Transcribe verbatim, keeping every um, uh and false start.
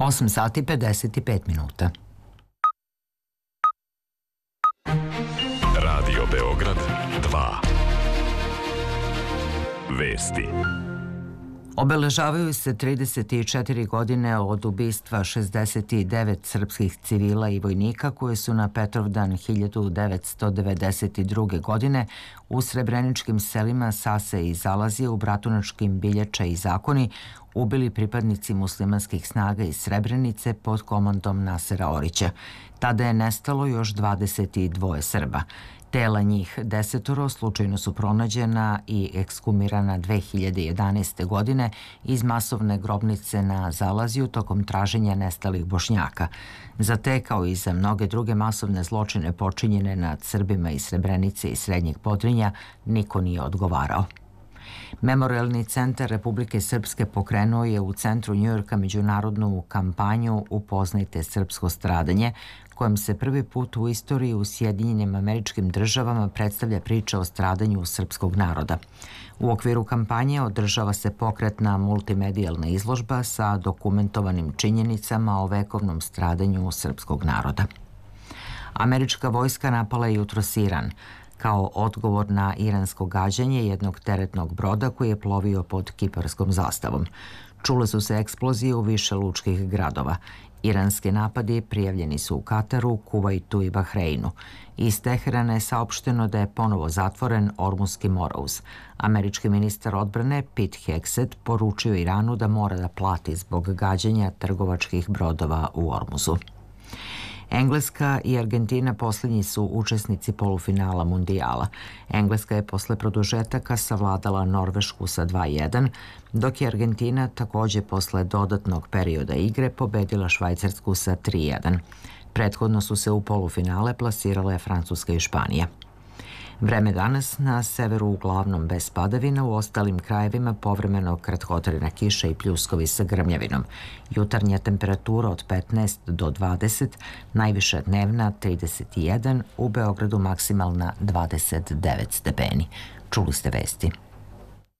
osam sati pedeset pet minuta. Radio Beograd dva. Vesti. Obeležavaju se trideset četiri godine od ubistva šezdeset devet srpskih civila i vojnika koji su na Petrovdan hiljadu devetsto devedeset druge. godine u srebreničkim selima Sase i Zalazije u Bratunačkim Biljača i Zakoni ubili pripadnici muslimanskih snaga iz Srebrenice pod komandom Nasera Orića. Tada je nestalo još dvadeset dva Srba. Tela njih desetoro slučajno su pronađena i ekskumirana dve hiljade jedanaeste. godine iz masovne grobnice na Zalaziju tokom traženja nestalih Bošnjaka. Za te, kao i za mnoge druge masovne zločine počinjene nad Srbima iz Srebrenice i Srednjeg Podrinja, niko nije odgovarao. Memorialni centar Republike Srpske pokrenuo je u centru Njujorka međunarodnu kampanju Upoznajte srpsko stradanje, kojom se prvi put u istoriji u Sjedinjenim Američkim Državama predstavlja priča o stradanju srpskog naroda. U okviru kampanje održava se pokretna multimedijalna izložba sa dokumentovanim činjenicama o vekovnom stradanju srpskog naroda. Američka vojska napala je jutros Iran kao odgovor na iransko gađanje jednog teretnog broda koji je plovio pod kiparskom zastavom. Čule su se eksplozije u više lučkih gradova. Iranski napadi prijavljeni su u Kataru, Kuvajtu i Bahreinu. Iz Teherana je saopšteno da je ponovo zatvoren Ormuski morauz. Američki ministar odbrane Pete Hegseth poručio Iranu da mora da plati zbog gađanja trgovačkih brodova u Ormuzu. Engleska i Argentina posljednji su učesnici polufinala Mundijala. Engleska je posle produžetaka savladala Norvešku sa dva jedan, dok je Argentina takođe posle dodatnog perioda igre pobedila Švajcarsku sa tri jedan. Prethodno su se u polufinale plasirale Francuska i Španija. Vreme danas: na severu uglavnom bez padavina, u ostalim krajevima povremeno kratkotrajna kiša i pljuskovi sa grmljavinom. Jutarnja temperatura od petnaest do dvadeset, najviša dnevna trideset jedan, u Beogradu maksimalna dvadeset devet stepeni. Čuli ste vesti.